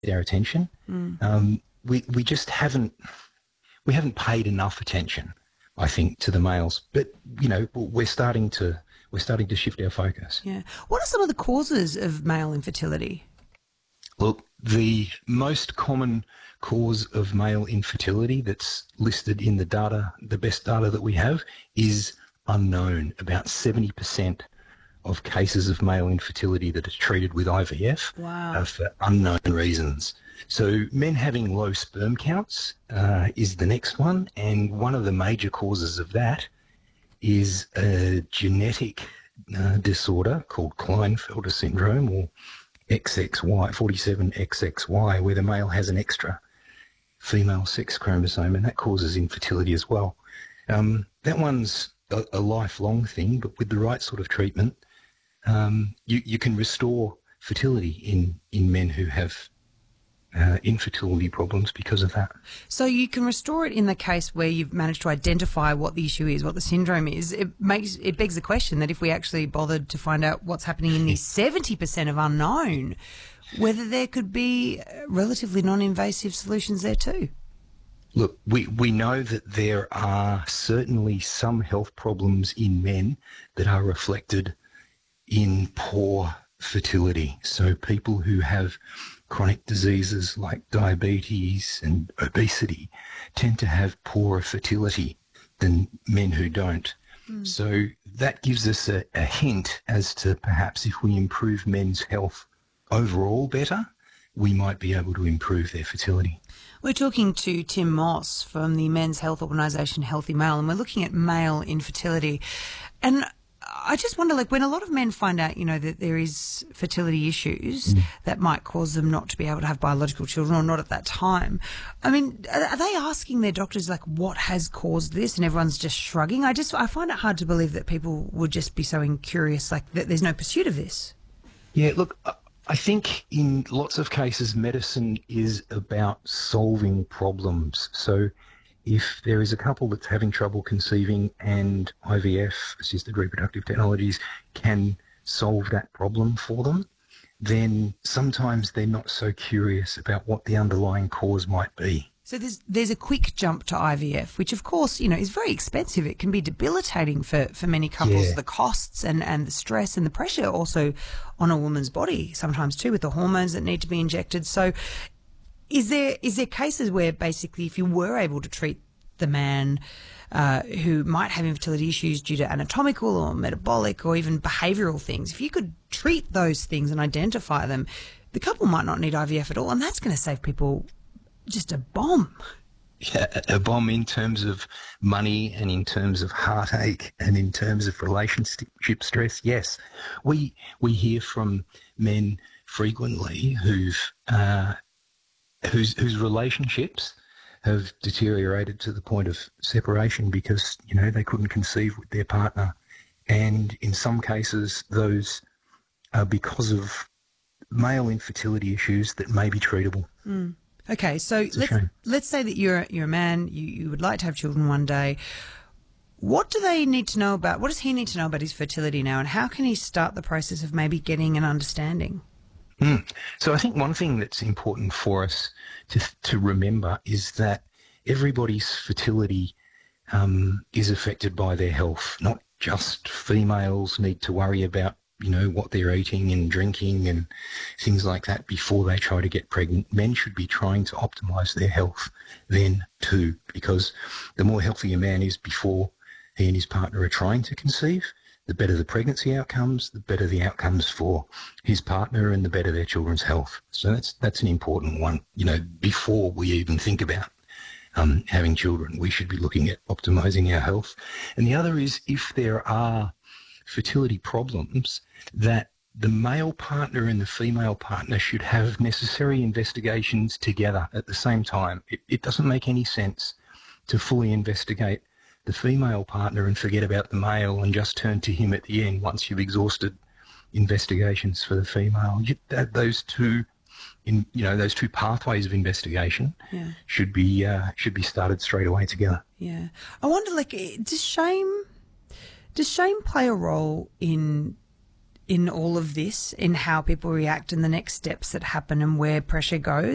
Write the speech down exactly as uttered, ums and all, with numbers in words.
our attention. Mm. Um, we we just haven't we haven't paid enough attention, I think, to the males. But you know, we're starting to we're starting to shift our focus. Yeah. What are some of the causes of male infertility? Look, the most common cause of male infertility that's listed in the data, the best data that we have, is unknown. About seventy percent of cases of male infertility that are treated with I V F Wow. are for unknown reasons. So men having low sperm counts uh, is the next one, and one of the major causes of that is a genetic uh, disorder called Klinefelter syndrome, or X X Y, forty-seven X X Y, where the male has an extra female sex chromosome, and that causes infertility as well. Um, that one's a, a lifelong thing, but with the right sort of treatment, um, you, you can restore fertility in, in men who have uh, infertility problems because of that. So you can restore it in the case where you've managed to identify what the issue is, what the syndrome is. It makes it begs the question that if we actually bothered to find out what's happening in the seventy percent of unknown, whether there could be relatively non-invasive solutions there too. Look, we, we know that there are certainly some health problems in men that are reflected in poor fertility. So people who have chronic diseases like diabetes and obesity tend to have poorer fertility than men who don't. Mm. So that gives us a, a hint as to perhaps if we improve men's health overall better, we might be able to improve their fertility. We're talking to Tim Moss from the men's health organisation Healthy Male, and we're looking at male infertility. And I just wonder, like, when a lot of men find out, you know, that there is fertility issues mm. that might cause them not to be able to have biological children, or not at that time, I mean, are they asking their doctors, like, what has caused this? And everyone's just shrugging. I just, I find it hard to believe that people would just be so incurious, like, that there's no pursuit of this. Yeah, look, I think in lots of cases medicine is about solving problems. So if there is a couple that's having trouble conceiving and I V F, assisted reproductive technologies, can solve that problem for them, then sometimes they're not so curious about what the underlying cause might be. So there's there's a quick jump to I V F, which of course, you know, is very expensive. It can be debilitating for, for many couples, yeah. the costs and, and the stress and the pressure also on a woman's body sometimes too, with the hormones that need to be injected. So is there is there cases where basically if you were able to treat the man uh, who might have infertility issues due to anatomical or metabolic or even behavioural things, if you could treat those things and identify them, the couple might not need I V F at all, and that's going to save people just a bomb. Yeah, a bomb in terms of money and in terms of heartache and in terms of relationship stress. Yes, we we hear from men frequently who've uh, whose whose relationships have deteriorated to the point of separation because, you know, they couldn't conceive with their partner, and in some cases those are because of male infertility issues that may be treatable. Mm. Okay, so let's, let's say that you're you're a man, you, you would like to have children one day. What do they need to know about, what does he need to know about his fertility now, and how can he start the process of maybe getting an understanding? Mm. So I think one thing that's important for us to to remember is that everybody's fertility um, is affected by their health. Not just females need to worry about, you know, what they're eating and drinking and things like that before they try to get pregnant. Men should be trying to optimise their health then too, because the more healthy a man is before he and his partner are trying to conceive, the better the pregnancy outcomes, the better the outcomes for his partner and the better their children's health. So that's that's an important one. You know, before we even think about um, having children, we should be looking at optimising our health. And the other is, if there are fertility problems, that the male partner and the female partner should have necessary investigations together at the same time. It, it doesn't make any sense to fully investigate the female partner and forget about the male and just turn to him at the end once you've exhausted investigations for the female. You, that, those two, in you know, those two pathways of investigation yeah. should be uh, should be started straight away together. Yeah, I wonder, like, does shame does shame play a role in in all of this, in how people react and the next steps that happen and where pressure goes?